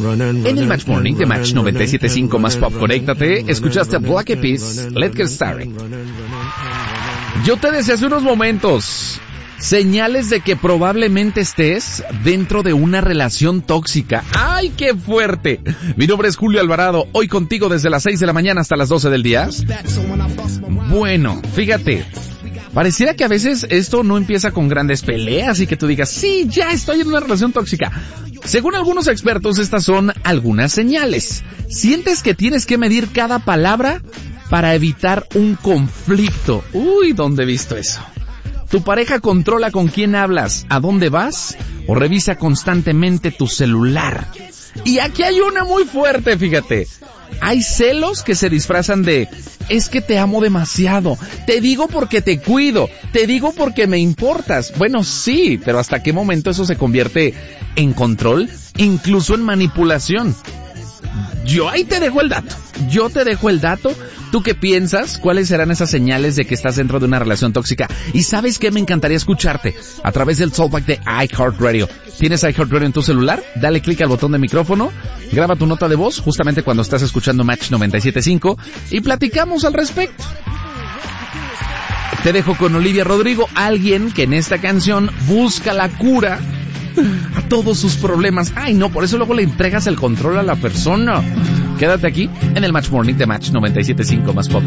En el Match Morning de Match 97.5 más Pop, conéctate. Escuchaste a Black Eyed Peas, Let's Get Started. Yo te decía hace unos momentos, señales de que probablemente estés dentro de una relación tóxica. ¡Ay, qué fuerte! Mi nombre es Julio Alvarado, hoy contigo desde las 6 de la mañana hasta las 12 del día. Bueno, fíjate, pareciera que a veces esto no empieza con grandes peleas y que tú digas, sí, ya estoy en una relación tóxica. Según algunos expertos, estas son algunas señales. ¿Sientes que tienes que medir cada palabra para evitar un conflicto? Uy, ¿dónde he visto eso? ¿Tu pareja controla con quién hablas, a dónde vas, o revisa constantemente tu celular? Y aquí hay una muy fuerte, fíjate. Hay celos que se disfrazan de, es que te amo demasiado, te digo porque te cuido, te digo porque me importas. Bueno, sí, pero ¿hasta qué momento eso se convierte en control, incluso en manipulación? Yo ahí te dejo el dato. ¿Tú qué piensas? ¿Cuáles serán esas señales de que estás dentro de una relación tóxica? Y ¿sabes qué? Me encantaría escucharte a través del Talkback de iHeartRadio. ¿Tienes iHeartRadio en tu celular? Dale clic al botón de micrófono, graba tu nota de voz justamente cuando estás escuchando Match 97.5 y platicamos al respecto. Te dejo con Olivia Rodrigo, alguien que en esta canción busca la cura a todos sus problemas. Ay, no, por eso luego le entregas el control a la persona. Quédate aquí en el Match Morning de Match 97.5 más Pop.